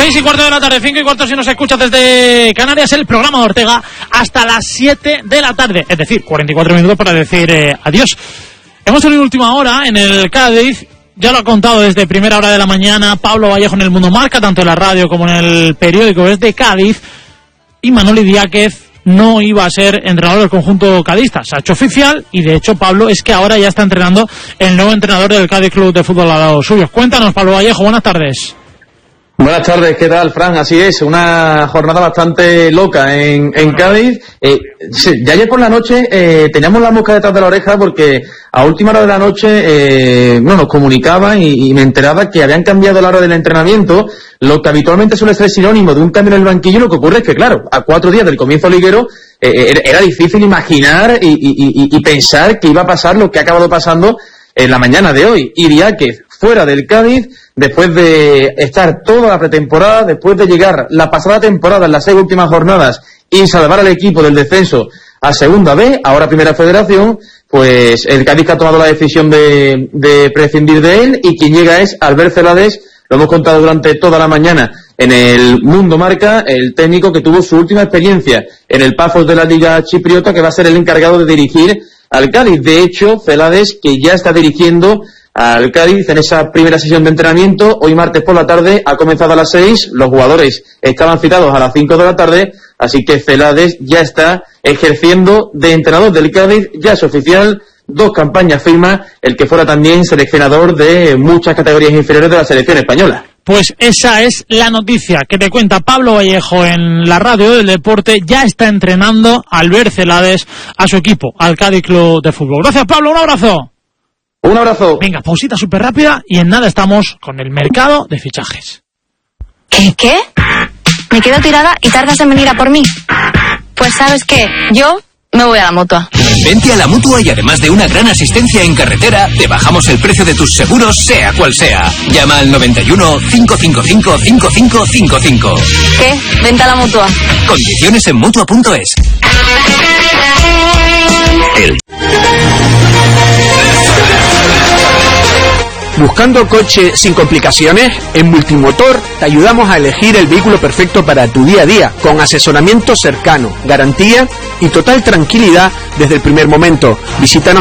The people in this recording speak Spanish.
6:15 de la tarde, 5:15 si nos escuchas desde Canarias, el programa de Ortega hasta las 7 de la tarde, es decir, 44 minutos para decir adiós. Hemos tenido última hora en el Cádiz, ya lo ha contado desde primera hora de la mañana Pablo Vallejo en el Mundo Marca, tanto en la radio como en el periódico desde Cádiz, y Manoli Diáquez no iba a ser entrenador del conjunto cadista. Se ha hecho oficial y de hecho Pablo es que ahora ya está entrenando el nuevo entrenador del Cádiz Club de Fútbol al lado suyo. Cuéntanos, Pablo Vallejo, buenas tardes. Buenas tardes, ¿qué tal, Fran? Así es, una jornada bastante loca en Cádiz. Ya ayer por la noche teníamos la mosca detrás de la oreja porque a última hora de la noche nos comunicaban y me enteraba que habían cambiado la hora del entrenamiento, lo que habitualmente suele ser sinónimo de un cambio en el banquillo. Lo que ocurre es que, claro, a 4 días del comienzo liguero era difícil imaginar y pensar que iba a pasar lo que ha acabado pasando en la mañana de hoy. Y Diáquez fuera del Cádiz, después de estar toda la pretemporada, después de llegar la pasada temporada en las 6 últimas jornadas y salvar al equipo del descenso a Segunda B, ahora Primera Federación, pues el Cádiz ha tomado la decisión de prescindir de él, y quien llega es Albert Celades. Lo hemos contado durante toda la mañana en el Mundo Marca, el técnico que tuvo su última experiencia en el Pafos de la Liga Chipriota, que va a ser el encargado de dirigir al Cádiz. De hecho, Celades, que ya está dirigiendo al Cádiz en esa primera sesión de entrenamiento, hoy martes por la tarde, ha comenzado a las 6, los jugadores estaban citados a las 5 de la tarde, así que Celades ya está ejerciendo de entrenador del Cádiz, ya es oficial, 2 campañas firma, el que fuera también seleccionador de muchas categorías inferiores de la selección española. Pues esa es la noticia que te cuenta Pablo Vallejo en la radio del deporte. Ya está entrenando Albert Celades a su equipo, al Cádiz Club de Fútbol. Gracias, Pablo, un abrazo. Un abrazo. Venga, pausita súper rápida y en nada estamos con el mercado de fichajes. ¿Qué? ¿Me quedo tirada y tardas en venir a por mí? Pues ¿sabes qué? Yo me voy a la Mutua. Vente a la Mutua y además de una gran asistencia en carretera, te bajamos el precio de tus seguros, sea cual sea. Llama al 91 555 5555. ¿Qué? Vente a la Mutua. Condiciones en Mutua.es. ¿Buscando coche sin complicaciones? En Multimotor te ayudamos a elegir el vehículo perfecto para tu día a día, con asesoramiento cercano, garantía y total tranquilidad desde el primer momento. Visítanos